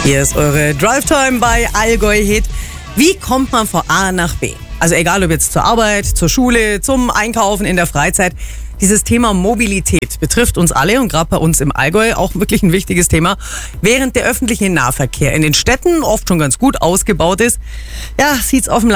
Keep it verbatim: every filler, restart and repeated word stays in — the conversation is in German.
Hier ist eure Drive-Time bei Allgäu Hit. Wie kommt man von A nach B? Also egal ob jetzt zur Arbeit, zur Schule, zum Einkaufen, in der Freizeit. Dieses Thema Mobilität betrifft uns alle und gerade bei uns im Allgäu auch wirklich ein wichtiges Thema. Während der öffentliche Nahverkehr in den Städten oft schon ganz gut ausgebaut ist, ja, sieht's auf dem